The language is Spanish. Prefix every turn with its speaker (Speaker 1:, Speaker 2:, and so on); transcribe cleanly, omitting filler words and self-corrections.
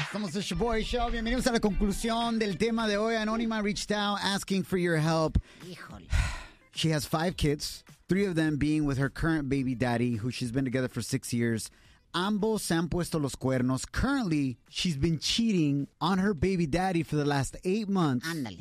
Speaker 1: Somos the Shaboy Show. Bienvenidos a la conclusión del tema de hoy. Anónima reached out asking for your help.
Speaker 2: Híjole.
Speaker 1: She has 5 kids, 3 of them being with her current baby daddy, who she's been together for 6 years. Ambos se han puesto los cuernos. Currently, she's been cheating on her baby daddy for the last 8 months.
Speaker 2: Ándale.